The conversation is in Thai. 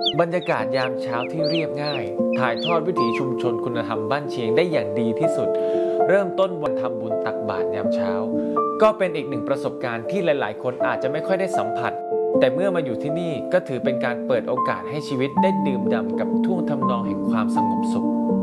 บรรยากาศยามเช้าที่เรียบง่ายถ่ายทอดวิถีชุมชนคุณธรรมบ้านเชียงได้อย่างดีที่สุดเริ่มต้นวันทำบุญตักบาตรยามเช้าก็เป็นอีกหนึ่งประสบการณ์ที่หลายๆคนอาจจะไม่ค่อยได้สัมผัสแต่เมื่อมาอยู่ที่นี่ก็ถือเป็นการเปิดโอกาสให้ชีวิตได้ดื่มด่ำกับท่วงทำนองแห่งความสงบสุข